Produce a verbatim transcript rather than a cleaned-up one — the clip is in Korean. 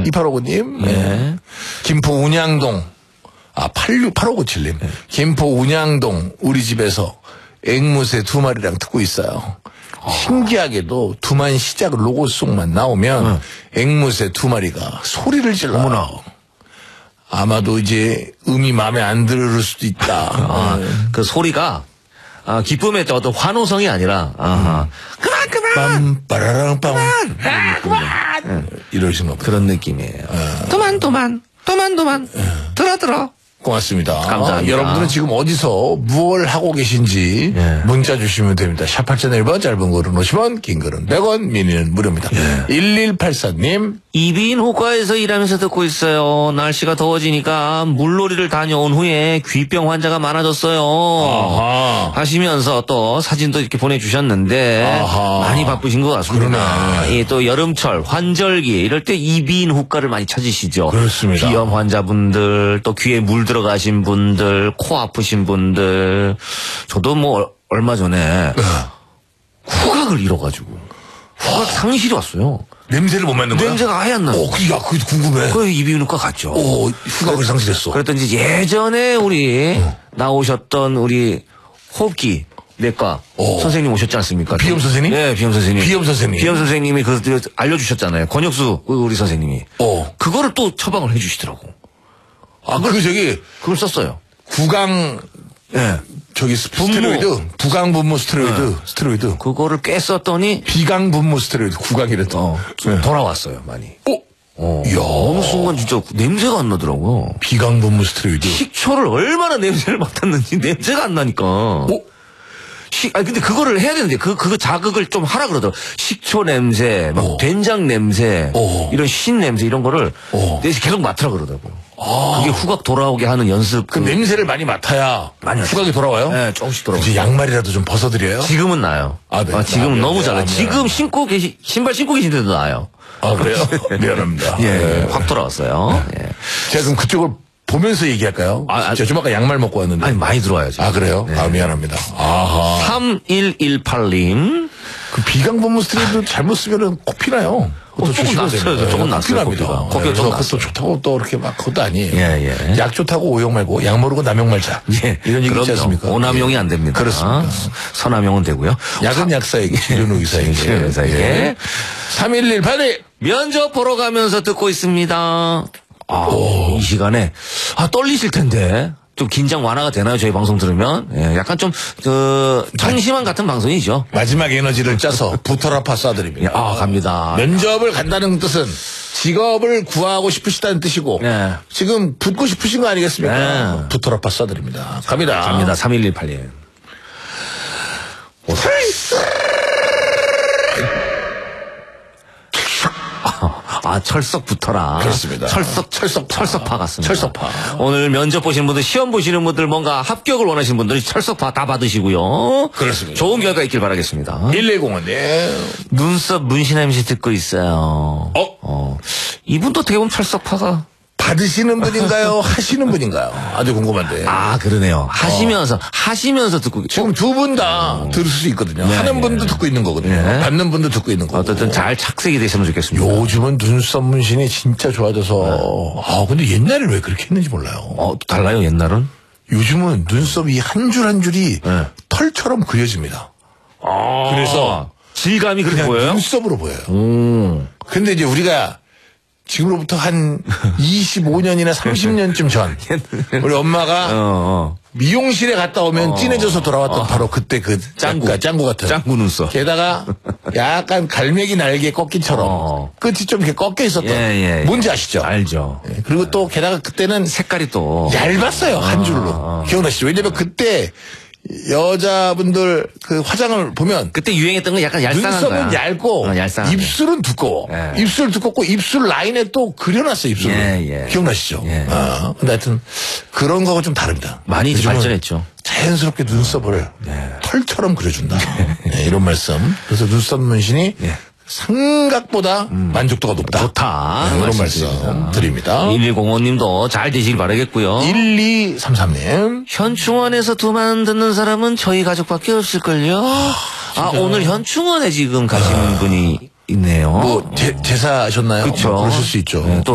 이팔오구 님. 네. 네. 김포 운양동. 아, 팔육팔오구칠 님. 네. 김포 운양동 우리 집에서 앵무새 두 마리랑 듣고 있어요. 아. 신기하게도 두만 시작 로고송만 나오면 응. 앵무새 두 마리가 소리를 질러요. 어머나. 아마도 이제 음이 마음에 안 들을 수도 있다. 아, 네. 그 소리가 아, 기쁨의 어떤 환호성이 아니라 아하. 음. 그만 그만 빰빠라랑 빰 아, 그만 네. 이러신 것 그런 느낌이에요. 어. 도만 도만 도만 도만 네. 들어 들어. 고맙습니다. 감사합니다. 여러분들은 지금 어디서 무엇을 하고 계신지 예. 문자 주시면 됩니다. 샵 팔천일 번 짧은 글은 오십 원, 긴 글은 백 원, 미니는 무료입니다. 예. 일일팔사 님. 이비인 호과에서 일하면서 듣고 있어요. 날씨가 더워지니까 물놀이를 다녀온 후에 귀병 환자가 많아졌어요. 아하. 하시면서 또 사진도 이렇게 보내주셨는데 아하. 많이 바쁘신 것 같습니다. 예, 또 여름철, 환절기 이럴 때 이비인 호과를 많이 찾으시죠. 그렇습니다. 비염 환자분들, 또 귀에 물 들어가신 분들, 코 아프신 분들. 저도 뭐 얼마 전에 후각을 잃어가지고 후각 상실이 왔어요. 냄새를 못 맡는 거야? 냄새가 아예 안 나요. 오, 야, 그게 궁금해. 그래, 이비인후과 갔죠. 오, 후각을 상실했어. 그랬더니 이제 예전에 우리 어. 나오셨던 우리 호흡기 내과 오. 선생님 오셨지 않습니까? 비염 선생님? 네, 비염 선생님. 비염 선생님. 비염 선생님이 그 알려주셨잖아요. 권혁수 우리 선생님이. 어. 그거를 또 처방을 해주시더라고. 아, 그 저기 그걸 썼어요. 구강 예. 저기 스테로이드, 부강 분무 스테로이드, 네. 스테로이드. 그거를 꽤 썼더니 비강 분무 스테로이드, 구강이랬다. 어, 네. 돌아왔어요, 많이. 어? 어. 이야. 어느 순간 진짜 냄새가 안 나더라고요. 비강 분무 스테로이드. 식초를 얼마나 냄새를 맡았는지 냄새가 안 나니까. 어? 시, 아니, 근데 그거를 해야 되는데, 그, 그거 자극을 좀 하라 그러더라고. 식초 냄새, 막 오. 된장 냄새, 오. 이런 신 냄새, 이런 거를 계속 맡으라 그러더라고요. 아. 그게 후각 돌아오게 하는 연습. 그, 그 냄새를 많이 맡아야 많이 후각이 돌아와요? 네, 조금씩 돌아와요. 이제 양말이라도 좀 벗어드려요? 지금은 나요. 아, 네. 아, 지금은 아, 너무 잘해요. 아, 지금 신고 계시, 신발 신고 계신데도 나아요. 아, 그래요? 미안합니다. 예, 네. 확 돌아왔어요. 네. 예. 제가 그럼 그쪽을 보면서 얘기할까요? 아, 제가 좀 아까 양말 먹고 왔는데. 아니, 많이 들어와요, 지금. 아, 그래요? 네. 아, 미안합니다. 아하. 삼일일팔 님. 그 비강 분무 스테로이드 잘못 쓰면은 코 피나요. 어, 조금 났어요. 조금 났어요. 코피납니다. 코피가 좀 그것도 좋다고 또 이렇게 막 그것도 아니에요. 예, 예. 약 좋다고 오용 말고 약 모르고 남용 말자. 예. 이런 얘기 있지 않습니까? 오남용이 안 됩니다. 그렇습니다. 서남용은 되고요. 약은 약사에게, 치료는 의사에게. 치료는 의사에게. 예. 삼일일팔 님. 면접 보러 가면서 듣고 있습니다. 아, 이 시간에 아 떨리실 텐데 좀 긴장 완화가 되나요? 저희 방송 들으면 예, 약간 좀 그 청심환 같은 방송이죠. 마지막 에너지를 짜서 부터라파 쏴드립니다. 아 갑니다. 면접을 간다는 뜻은 직업을 구하고 싶으시다는 뜻이고 네. 지금 붙고 싶으신 거 아니겠습니까? 네. 부터라파 쏴드립니다. 갑니다. 갑니다. 삼일일팔 님. 아, 철석 붙어라. 그렇습니다. 철석, 철석파. 철석파 같습니다. 철석파. 오늘 면접 보시는 분들, 시험 보시는 분들, 뭔가 합격을 원하시는 분들이 철석파 다 받으시고요. 그렇습니다. 좋은 결과 있길 바라겠습니다. 일일공원 님. 눈썹 문신 엠씨 듣고 있어요. 어? 어. 이분도 어떻게 보면 철석파가. 받으시는 분인가요? 하시는 분인가요? 아주 궁금한데. 아, 그러네요. 하시면서, 어. 하시면서 듣고. 지금 두 분 다 어. 들을 수 있거든요. 네, 하는 분도 네. 듣고 있는 거거든요. 네. 받는 분도 듣고 있는 거고. 어쨌든 잘 착색이 되시면 좋겠습니다. 요즘은 눈썹 문신이 진짜 좋아져서. 네. 아, 근데 옛날에 왜 그렇게 했는지 몰라요. 어, 달라요, 옛날은? 요즘은 눈썹이 한 줄 한 줄이 네. 털처럼 그려집니다. 아. 그래서 질감이 그렇게 보여요? 눈썹으로 보여요. 음. 근데 이제 우리가 지금으로부터 한 이십오 년이나 삼십 년쯤 전 우리 엄마가 어, 어. 미용실에 갔다 오면 어. 진해져서 돌아왔던 어. 바로 그때 그 짱구 짱구 같은 짱구 눈썹. 게다가 약간 갈매기 날개 꺾기처럼 어. 끝이 좀 이렇게 꺾여 있었던. 예, 예, 뭔지 아시죠? 알죠. 예. 그리고 또 게다가 그때는 색깔이 또 얇았어요. 한 줄로. 어. 기억나시죠? 왜냐면 그때 여자분들 그 화장을 보면 그때 유행했던 건 약간 얄쌍한 눈썹은 거야. 얇고 어, 입술은 두꺼워. 예. 입술 두껍고 입술 라인에 또 그려놨어요. 입술을. 예, 예. 기억나시죠? 예. 아, 근데 하여튼 그런 거하고 좀 다릅니다. 많이 발전했죠. 자연스럽게 눈썹을 예. 털처럼 그려준다. 네, 이런 말씀. 그래서 눈썹 문신이 예. 생각보다 음. 만족도가 높다. 좋다. 네, 이런 말씀 드립니다. 일일공오 님도 잘 되시길 바라겠고요. 일이삼삼 님. 현충원에서 두만 듣는 사람은 저희 가족밖에 없을걸요. 아, 아 오늘 현충원에 지금 가시는 아. 분이 있네요. 뭐 제, 제사하셨나요? 그렇죠. 뭐 그러실 수 있죠. 네, 또